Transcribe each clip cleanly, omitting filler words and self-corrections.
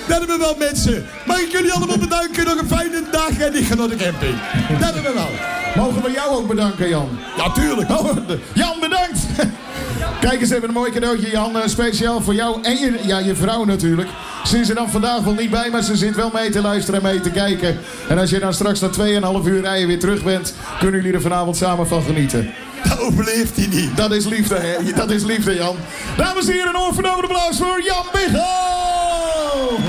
Dat hebben we wel, mensen. Mag ik jullie allemaal bedanken. Nog een fijne dag en ik ga naar de camping. Dat hebben we wel. Mogen we jou ook bedanken, Jan? Ja, tuurlijk. Oh, Jan, bedankt. Kijk eens even een mooi cadeautje, Jan. Speciaal voor jou en je vrouw natuurlijk. Ze is er dan vandaag wel niet bij, maar ze zit wel mee te luisteren en mee te kijken. En als je dan straks na 2,5 uur rijden weer terug bent, kunnen jullie er vanavond samen van genieten. Dat overleeft hij niet. Dat is liefde, hè? Dat is liefde, Jan. Dames en heren, een oorverdovende applaus voor Jan Biggel!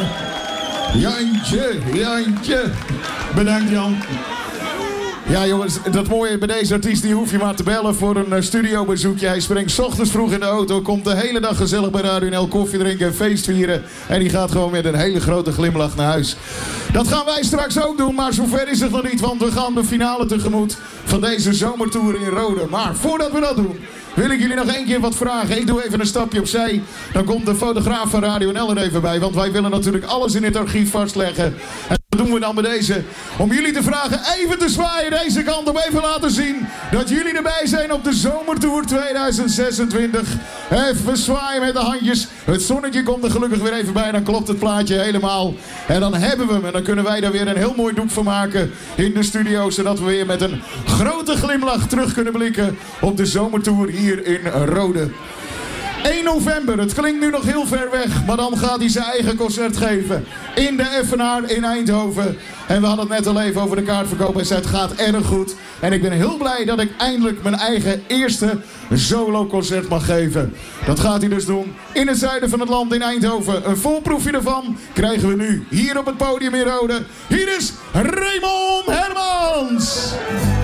Jantje. Bedankt, Jan. Ja, jongens, dat mooie bij deze artiest, die hoef je maar te bellen voor een studiobezoekje. Hij springt 's ochtends vroeg in de auto, komt de hele dag gezellig bij Radio NL koffie drinken en feest vieren. En die gaat gewoon met een hele grote glimlach naar huis. Dat gaan wij straks ook doen, maar zover is het nog niet, want we gaan de finale tegemoet van deze zomertour in Rode. Maar voordat we dat doen, wil ik jullie nog 1 keer wat vragen. Ik doe even een stapje opzij. Dan komt de fotograaf van Radio NL er even bij. Want wij willen natuurlijk alles in het archief vastleggen. En dat doen we dan bij deze. Om jullie te vragen even te zwaaien deze kant op. Even laten zien dat jullie erbij zijn op de Zomertour 2026. Even zwaaien met de handjes. Het zonnetje komt er gelukkig weer even bij. Dan klopt het plaatje helemaal. En dan hebben we hem. En dan kunnen wij daar weer een heel mooi doek van maken in de studio. Zodat we weer met een grote glimlach terug kunnen blikken op de Zomertour hier in Rode. 1 november, het klinkt nu nog heel ver weg, maar dan gaat hij zijn eigen concert geven in de Effenaar in Eindhoven. En we hadden het net al even over de kaartverkoop en zei het gaat erg goed. En ik ben heel blij dat ik eindelijk mijn eigen eerste solo-concert mag geven. Dat gaat hij dus doen in het zuiden van het land in Eindhoven. Een volproefje ervan krijgen we nu hier op het podium in Rode. Hier is Raymond Hermans.